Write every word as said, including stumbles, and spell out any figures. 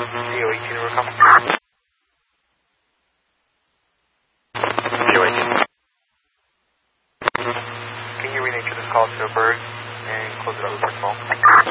C O eighteen, we're coming. C O eighteen. Can you renature this call to a bird and close it up with our phone?